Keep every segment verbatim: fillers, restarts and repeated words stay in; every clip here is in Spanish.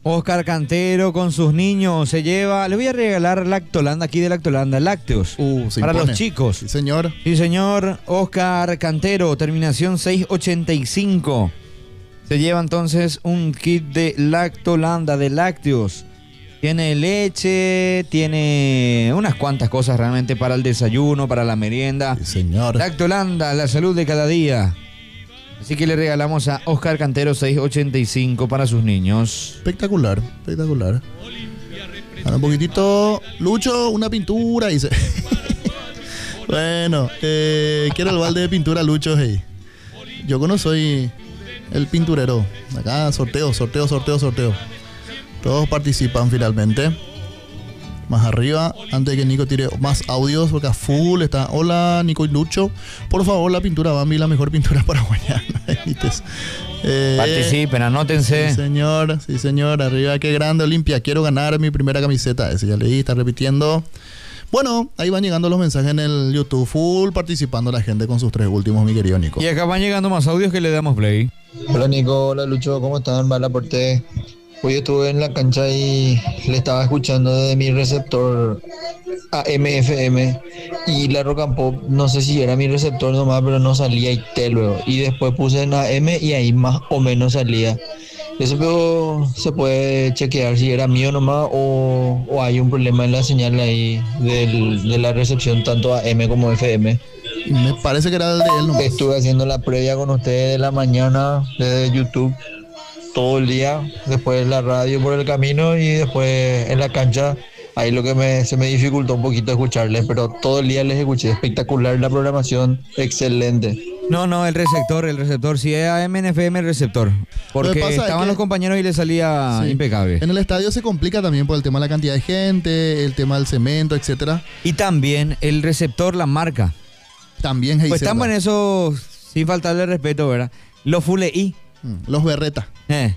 Oscar Cantero con sus niños se lleva, les voy a regalar Lactolanda aquí de Lactolanda, lácteos Uh, se para impone. los chicos. Sí, señor. Sí, señor. Oscar Cantero, terminación seis ochenta y cinco. Se lleva entonces un kit de Lactolanda, de lácteos. Tiene leche, tiene unas cuantas cosas realmente para el desayuno, para la merienda. Sí, señor. Lactolanda, la salud de cada día. Así que le regalamos a Oscar Cantero seis ochenta y cinco para sus niños. Espectacular, espectacular. Ahora un poquitito. Lucho, una pintura. Dice. Bueno, eh, quiero el balde de pintura, Lucho. Hey. Yo no soy el pinturero. Acá sorteo, sorteo, sorteo, sorteo. Todos participan finalmente. Más arriba, antes de que Nico tire más audios, porque a full está. Hola, Nico y Lucho. Por favor, la pintura Bambi, la mejor pintura paraguayana. eh, Participen, anótense. Sí, señor, sí, señor. Arriba, qué grande, Olimpia. Quiero ganar mi primera camiseta. Ese ya leí, está repitiendo. Bueno, ahí van llegando los mensajes en el YouTube. Full participando la gente con sus tres últimos, mi querido Nico. Y acá van llegando más audios que le damos play. Hola Nico, hola Lucho, ¿cómo están? Mal aporte. Hoy estuve en la cancha y le estaba escuchando desde mi receptor A M F M y la Rock and Pop, no sé si era mi receptor nomás, pero no salía y te luego. Y después puse en A M y ahí más o menos salía. Eso pero se puede chequear si era mío nomás o, o hay un problema en la señal ahí del, de la recepción tanto A M como F M. Me parece que era el de él nomás. Estuve haciendo la previa con ustedes de la mañana desde YouTube todo el día, después la radio por el camino y después en la cancha. Ahí lo que me, se me dificultó un poquito escucharles, pero todo el día les escuché. Espectacular la programación, excelente. No, no, el receptor, el receptor. Si es A M N F M, el receptor. Porque pasa es estaban que- los compañeros y le salía Sí. impecable. En el estadio se complica también por el tema de la cantidad de gente, el tema del cemento, etcétera. Y también el receptor, la marca. También hay Pues estamos en eso, sin faltarle respeto, ¿verdad? Los Full I. Los berretas. Eh.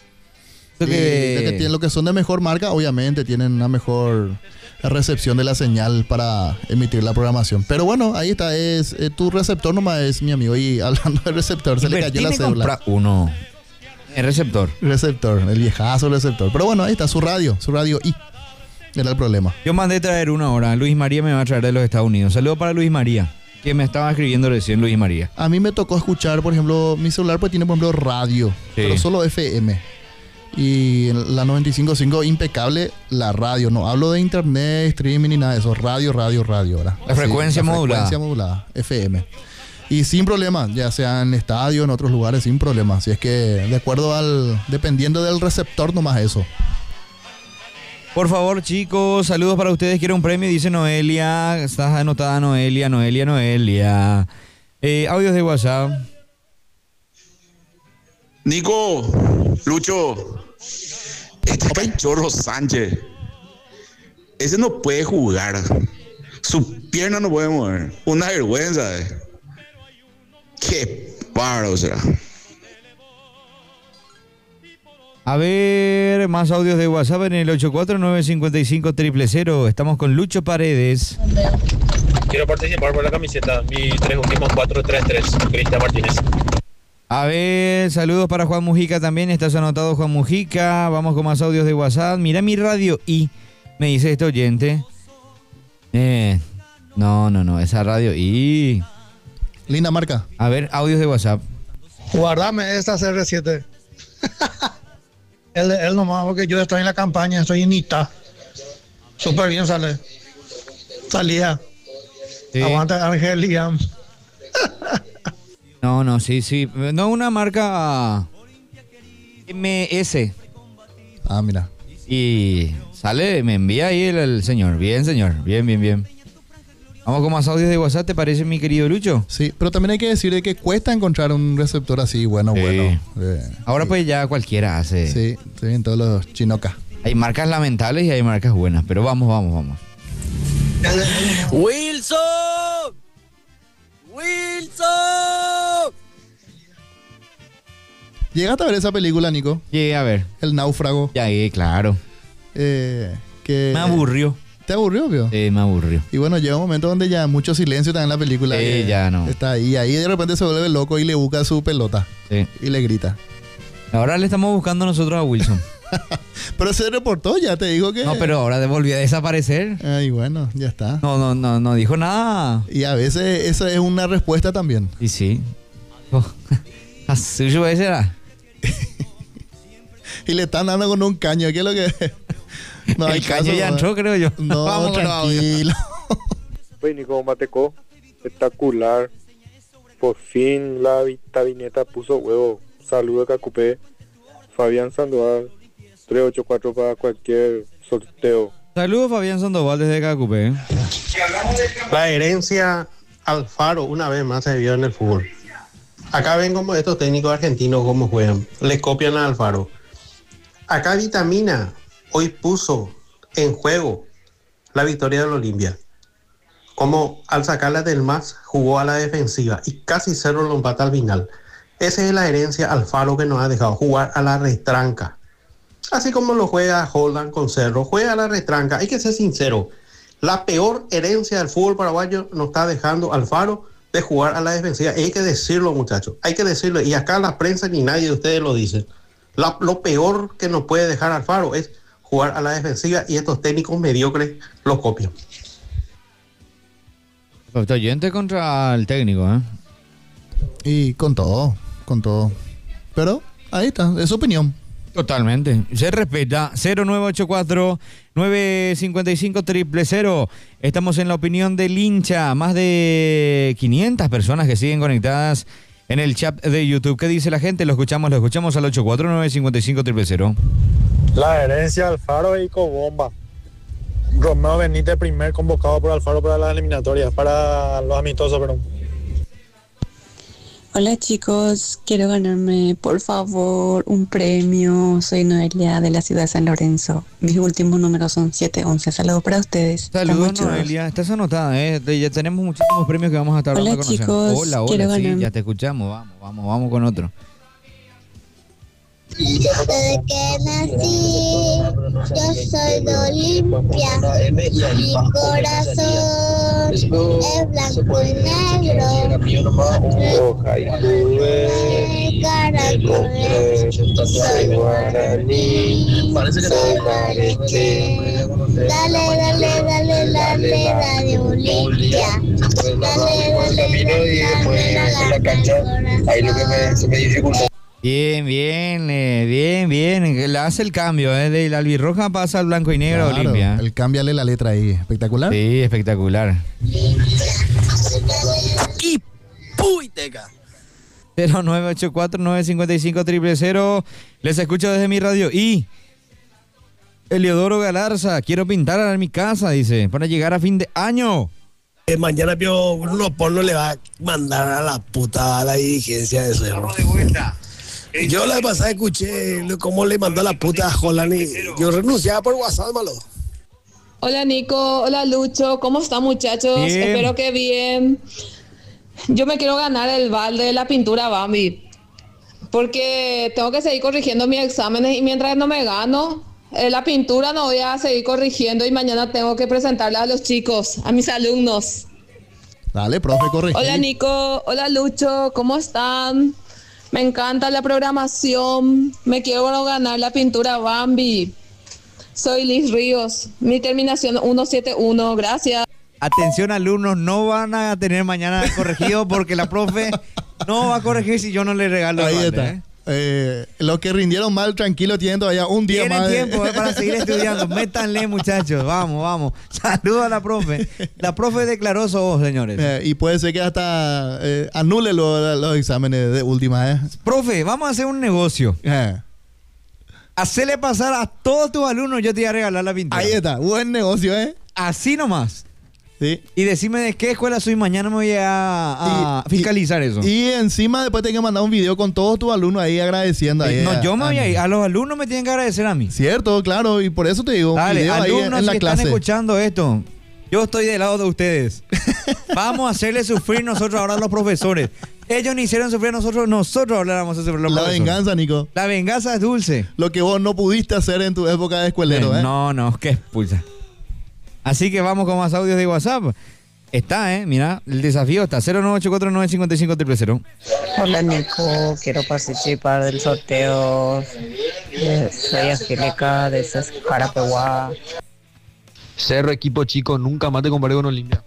Eso Y que- lo que tienen- lo que son de mejor marca, obviamente tienen una mejor recepción de la señal para emitir la programación. Pero bueno, ahí está, es eh, tu receptor nomás es mi amigo. Y hablando de receptor, se le cayó la Invertime cédula. comprar uno. El receptor. Receptor, el viejazo receptor. Pero bueno, ahí está su radio, su radio I. Era el problema. Yo mandé traer una hora. Luis María me va a traer de los Estados Unidos. Saludos para Luis María, que me estaba escribiendo recién Luis María. A mí me tocó escuchar, por ejemplo, mi celular pues tiene, por ejemplo, radio, Sí. pero solo F M. Y la noventa y cinco punto cinco, impecable la radio. No hablo de internet, streaming ni nada de eso. Radio, radio, radio. ¿verdad? La frecuencia modulada. Frecuencia modulada, F M. Y sin problema, ya sea en estadio, en otros lugares, sin problema. Así es que, de acuerdo al. Dependiendo del receptor, nomás eso. Por favor, chicos, saludos para ustedes. Quiero un premio, dice Noelia. Estás anotada Noelia, Noelia, Noelia. Eh, audios de WhatsApp. Nico, Lucho, este cachorro Sánchez, ese no puede jugar. Su pierna no puede mover. Una vergüenza. Eh. Qué paro será. A ver, más audios de WhatsApp en el ocho cuatro nueve cinco cinco cero cero cero. Estamos con Lucho Paredes. Quiero participar por la camiseta. Mis tres últimos cuatro tres tres. Cristian Martínez. A ver, saludos para Juan Mujica también. Estás anotado, Juan Mujica. Vamos con más audios de WhatsApp. Mira mi radio I, me dice este oyente. Eh, no, no, no, esa radio I. Linda marca. A ver, audios de WhatsApp. Guardame esta C R siete. él, él nomás, porque yo estoy en la campaña, estoy en Ita. Súper bien sale. Salía. Sí. Aguanta Ángel Liam. No, no, sí, sí. No, una marca M S. Ah, mira. Y sale, me envía ahí el, el señor. Bien, señor. Bien, bien, bien. Vamos con más audios de WhatsApp, ¿te parece, mi querido Lucho? Sí, pero también hay que decir de que cuesta encontrar un receptor así, bueno, Sí. bueno. Eh, Ahora sí. pues ya cualquiera hace. Sí, sí, en todos los chinocas. Hay marcas lamentables y hay marcas buenas, pero vamos, vamos, vamos. ¡Wilson! ¡Wilson! ¿Llegaste a ver esa película, Nico? Llegué a ver. El náufrago. Ya llegué, claro. Eh, que Me aburrió. ¿Te aburrió, vio? Sí, me aburrió. Y bueno, llega un momento donde ya mucho silencio está en la película. Sí, que ya no. Está ahí. Y ahí de repente se vuelve loco y le busca su pelota. Sí. Y le grita. Ahora le estamos buscando nosotros a Wilson. Pero se reportó, ya te dijo que... No, pero ahora volvió a desaparecer. Ay, bueno, ya está. No, no, no, no dijo nada. Y a veces eso es una respuesta también. Y sí. Oh, a suyo ese era. Y le están dando con un caño, ¿qué es lo que...? No hay El caso, caño ya no. entró, creo yo. No, Vamos con los audios. tranquilo. Pues Nico Mateco, espectacular. Por fin la vitabineta puso huevo. Saludos de Cacupé. Fabián Sandoval, tres ocho cuatro para cualquier sorteo. Saludos Fabián Sandoval desde Cacupé. La herencia Alfaro una vez más se vio en el fútbol. Acá ven como estos técnicos argentinos cómo juegan. Le copian a Alfaro. Acá Vitamina hoy puso en juego la victoria del Olimpia. Como al sacarla del más jugó a la defensiva y casi cerró lo empata al final. Esa es la herencia Alfaro que nos ha dejado jugar a la retranca. Así como lo juega Holland con Cerro, juega a la retranca. Hay que ser sincero. La peor herencia del fútbol paraguayo nos está dejando Alfaro de jugar a la defensiva. Y hay que decirlo, muchachos. Hay que decirlo. Y acá la prensa ni nadie de ustedes lo dice. La, lo peor que nos puede dejar Alfaro es jugar a la defensiva y estos técnicos mediocres lo copian. Oyente contra el técnico, ¿eh? Y con todo, con todo. Pero ahí está, es su opinión. Totalmente. Se respeta. cero nueve ocho cuatro, nueve cinco cinco, cero cero cero. Estamos en la opinión del hincha. Más de quinientas personas que siguen conectadas en el chat de YouTube. ¿Qué dice la gente? Lo escuchamos, lo escuchamos al ocho cuatro nueve cinco cinco, cero cero cero. La herencia Alfaro y Cobomba. Romeo Benítez, primer convocado por Alfaro para las eliminatorias, para los amistosos, perdón. Hola chicos, quiero ganarme por favor un premio. Soy Noelia de la ciudad de San Lorenzo. Mis últimos números son siete once. Saludos para ustedes. Saludos Noelia, estás anotada, ¿eh? Ya tenemos muchísimos premios que vamos a estar dando a conocer. Chicos, hola, hola, quiero sí, ganarme. ya te escuchamos, vamos, vamos, vamos con otro. Desde que nací, yo soy de Olimpia. Mi corazón es blanco y negro. Caracoles, soy guaraní, soy guaraché. Dale, dale, dale, dale, dale, Olimpia. Dale, dale, dale, dale, dale, Ahí lo que me, se me dificulta. Bien, bien, eh, bien, bien. Le hace el cambio, ¿eh? De la albirroja pasa al blanco y negro Claro, Olimpia. el cámbiale la letra ahí. Espectacular. Sí, espectacular. Y puiteca. cero nueve ocho cuatro, nueve cinco cinco, cero cero cero. Les escucho desde mi radio. Y Eliodoro Galarza, quiero pintar a mi casa, dice, para llegar a fin de año. Eh, mañana Pío Bruno Porno le va a mandar a la puta a la dirigencia de Cerro. Yo la vez pasada escuché cómo le mandó la puta a Holland y yo renunciaba por WhatsApp, malo. Hola Nico, hola Lucho, ¿cómo están muchachos? Bien. Espero que bien. Yo me quiero ganar el balde de la pintura Bambi, porque tengo que seguir corrigiendo mis exámenes y mientras no me gano eh, la pintura no voy a seguir corrigiendo y mañana tengo que presentarla a los chicos, a mis alumnos. Dale, profe, corregí. Hola Nico, hola Lucho, ¿cómo están? Me encanta la programación, me quiero ganar la pintura Bambi. Soy Liz Ríos, mi terminación uno siete uno, gracias. Atención alumnos, no van a tener mañana corregido porque la profe no va a corregir si yo no le regalo Ahí el balde, está. ¿eh? Eh, los que rindieron mal, tranquilo, tienen todavía un día Tienen más. de- tiempo eh, para seguir estudiando. Métanle, muchachos. Vamos, vamos. Saludos a la profe. La profe declaró su voz, señores. Eh, y puede ser que hasta eh, anule lo- los exámenes de última, ¿eh? Profe, vamos a hacer un negocio. Eh, Hacerle pasar a todos tus alumnos, yo te voy a regalar la pintura. Ahí está, buen negocio, ¿eh? Así nomás. Sí. Y decime de qué escuela soy. Mañana me voy a, a Y- fiscalizar eso. Y encima después tengo que mandar un video con todos tus alumnos ahí agradeciendo. Ahí, no, yo me voy a ir. a- A los alumnos me tienen que agradecer a mí. Cierto, claro, y por eso te digo, un Dale, video ahí en, alumnos, en la si clase. están escuchando esto, yo estoy del lado de ustedes. Vamos a hacerle sufrir nosotros ahora a los profesores. Ellos ni hicieron sufrir a nosotros, nosotros ahora vamos a sufrir a los La profesores. venganza, Nico. La venganza es dulce. Lo que vos no pudiste hacer en tu época de escuelero, Eh, ¿eh? No, no, qué expulsa. Así que vamos con más audios de WhatsApp. Está, ¿eh? Mira, el desafío está cero nueve ocho cuatro nueve cinco cinco cero cero. Hola Nico, quiero participar del sorteo Eh, soy Angélica de Carapeguá. Cerro, equipo chico, nunca más te comparé con Olimpia.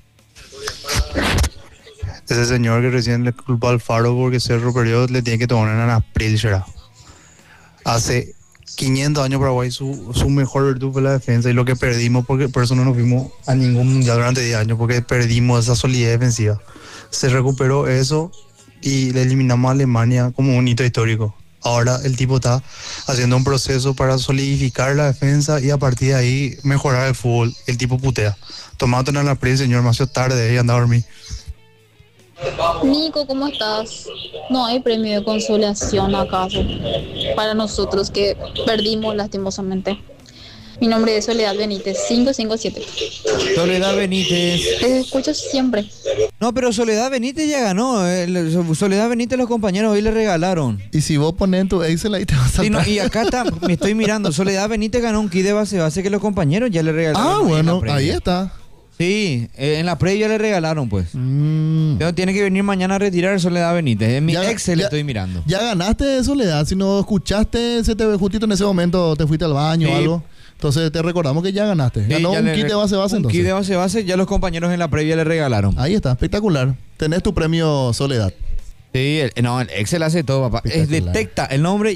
Ese señor que recién le culpó al Faro porque Cerro perdió, le tiene que tomar en April, será. Hace quinientos años Paraguay su, su mejor virtud fue la defensa y lo que perdimos, porque por eso no nos fuimos a ningún mundial durante diez años, porque perdimos esa solidez defensiva. Se recuperó eso y le eliminamos a Alemania como un hito histórico. Ahora el tipo está haciendo un proceso para solidificar la defensa y a partir de ahí mejorar el fútbol. El tipo putea. Tomate en la prensa, señor, demasiado tarde y anda a dormir. Nico, ¿cómo estás? No hay premio de consolación acaso para nosotros que perdimos lastimosamente. Mi nombre es Soledad Benítez, cinco cinco siete. Soledad Benítez. Te escucho siempre. No, pero Soledad Benítez ya ganó. El- Soledad Benítez los compañeros hoy le regalaron. Y si vos pones en tu Excel ahí te vas a Sí, no, saltar. y acá está, me estoy mirando. Soledad Benítez ganó un kit de base base que los compañeros ya le regalaron. Ah, ahí en bueno, la previa. ahí está. Sí, eh, en la previa le regalaron, pues. Pero tiene que venir mañana a retirar Soledad Benítez. En mi Ya- Excel ya- estoy mirando. Ya ganaste de Soledad. Si no escuchaste, se te ve justito en ese momento, te fuiste al baño Sí. o algo. Entonces te recordamos que ya ganaste. Sí, Ganó ya un le kit re- de base base Un entonces. kit de base base, ya los compañeros en la previa le regalaron. Ahí está, espectacular. Tenés tu premio Soledad. Sí, el- no, el Excel hace todo, papá. Es, detecta el nombre